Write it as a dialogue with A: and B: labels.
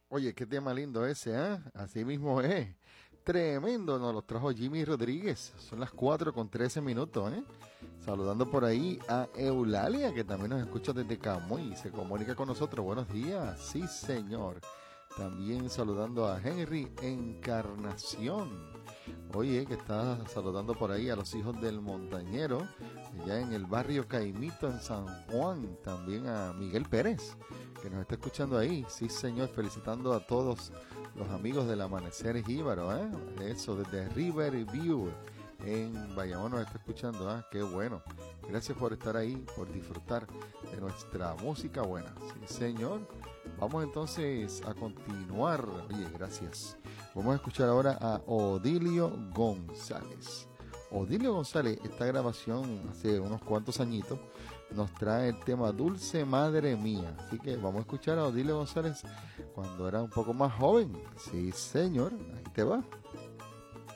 A: Oye, qué tema lindo ese, ¿eh? Así mismo es. Tremendo, nos los trajo Jimmy Rodríguez. Son las 4:13, ¿eh? Saludando por ahí a Eulalia, que también nos escucha desde Camuy y se comunica con nosotros. Buenos días, sí señor. También saludando a Henry Encarnación. Oye, que está saludando por ahí a los hijos del montañero, allá en el barrio Caimito, en San Juan. También a Miguel Pérez, que nos está escuchando ahí. Sí, señor, felicitando a todos los amigos del Amanecer Jíbaro, ¿eh? Eso, desde Riverview, en Bayamón nos está escuchando, ¿eh? Qué bueno. Gracias por estar ahí, por disfrutar de nuestra música buena. Sí, señor. Vamos entonces a continuar. Oye, gracias. Vamos a escuchar ahora a Odilio González. Odilio González, esta grabación hace unos cuantos añitos, nos trae el tema Dulce Madre Mía. Así que vamos a escuchar a Odilio González cuando era un poco más joven. Sí, señor, ahí te va.